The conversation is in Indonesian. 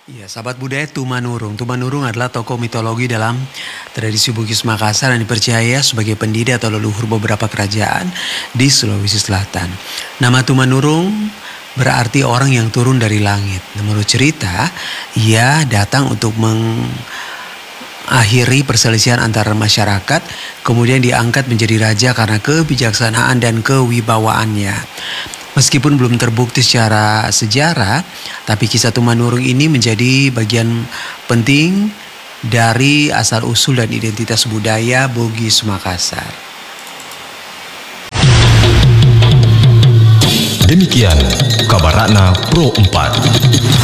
Ya, sahabat budaya Tumanurung. Tumanurung adalah tokoh mitologi dalam tradisi Bugis Makassar yang dipercaya sebagai pendiri atau leluhur beberapa kerajaan di Sulawesi Selatan. Nama Tumanurung berarti orang yang turun dari langit. Menurut cerita, ia datang untuk mengakhiri perselisihan antar masyarakat, kemudian diangkat menjadi raja karena kebijaksanaan dan kewibawaannya. Meskipun belum terbukti secara sejarah, tapi kisah Tumanurung ini menjadi bagian penting dari asal-usul dan identitas budaya Bugis Makassar. Demikian kabar Ratna Pro 4.